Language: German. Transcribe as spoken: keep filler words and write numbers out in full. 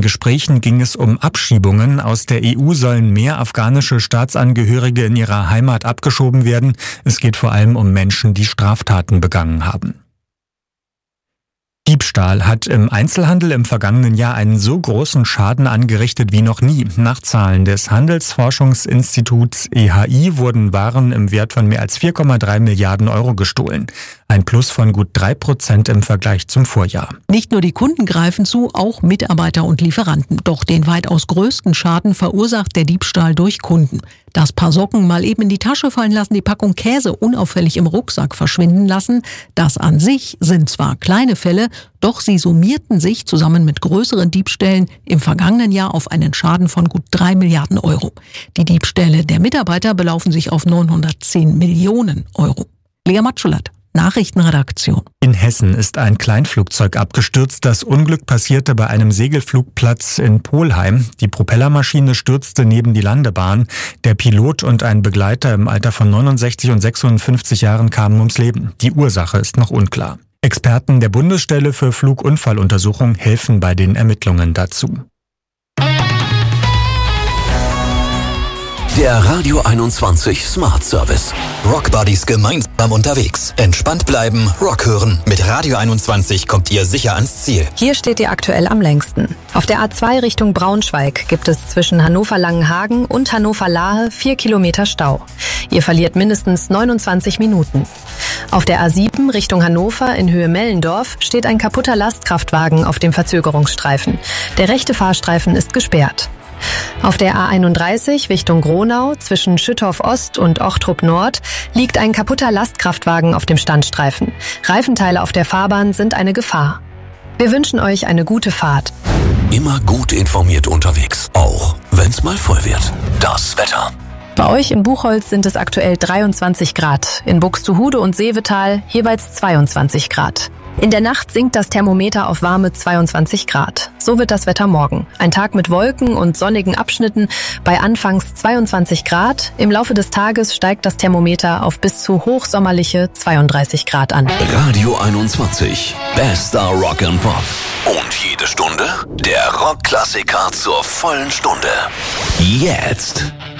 Gesprächen ging es um Abschiebungen. Aus der E U sollen mehr afghanische Staatsangehörige in ihrer Heimat abgeschoben werden. Es geht vor allem um Menschen, die Straftaten begangen haben. Diebstahl hat im Einzelhandel im vergangenen Jahr einen so großen Schaden angerichtet wie noch nie. Nach Zahlen des Handelsforschungsinstituts E H I wurden Waren im Wert von mehr als vier Komma drei Milliarden Euro gestohlen. Ein Plus von gut drei Prozent im Vergleich zum Vorjahr. Nicht nur die Kunden greifen zu, auch Mitarbeiter und Lieferanten. Doch den weitaus größten Schaden verursacht der Diebstahl durch Kunden. Das Paar Socken mal eben in die Tasche fallen lassen, die Packung Käse unauffällig im Rucksack verschwinden lassen. Das an sich sind zwar kleine Fälle, doch sie summierten sich zusammen mit größeren Diebstählen im vergangenen Jahr auf einen Schaden von gut drei Milliarden Euro. Die Diebstähle der Mitarbeiter belaufen sich auf neunhundertzehn Millionen Euro. Lea Matschulat, Nachrichtenredaktion. In Hessen ist ein Kleinflugzeug abgestürzt. Das Unglück passierte bei einem Segelflugplatz in Polheim. Die Propellermaschine stürzte neben die Landebahn. Der Pilot und ein Begleiter im Alter von neunundsechzig und sechsundfünfzig Jahren kamen ums Leben. Die Ursache ist noch unklar. Experten der Bundesstelle für Flugunfalluntersuchung helfen bei den Ermittlungen dazu. Der Radio einundzwanzig Smart Service. Rock Buddies gemeinsam unterwegs. Entspannt bleiben, Rock hören. Mit Radio einundzwanzig kommt ihr sicher ans Ziel. Hier steht ihr aktuell am längsten. Auf der A zwei Richtung Braunschweig gibt es zwischen Hannover-Langenhagen und Hannover-Lahe vier Kilometer Stau. Ihr verliert mindestens neunundzwanzig Minuten. Auf der A sieben Richtung Hannover in Höhe Mellendorf steht ein kaputter Lastkraftwagen auf dem Verzögerungsstreifen. Der rechte Fahrstreifen ist gesperrt. Auf der A einunddreißig Richtung Gronau zwischen Schüttorf Ost und Ochtrup Nord liegt ein kaputter Lastkraftwagen auf dem Standstreifen. Reifenteile auf der Fahrbahn sind eine Gefahr. Wir wünschen euch eine gute Fahrt. Immer gut informiert unterwegs, auch wenn's mal voll wird. Das Wetter. Bei euch in Buchholz sind es aktuell dreiundzwanzig Grad, in Buxtehude und Seevetal jeweils zweiundzwanzig Grad. In der Nacht sinkt das Thermometer auf warme zweiundzwanzig Grad. So wird das Wetter morgen. Ein Tag mit Wolken und sonnigen Abschnitten bei anfangs zweiundzwanzig Grad. Im Laufe des Tages steigt das Thermometer auf bis zu hochsommerliche zweiunddreißig Grad an. Radio einundzwanzig, bester Rock and Pop. Und jede Stunde der Rockklassiker zur vollen Stunde. Jetzt.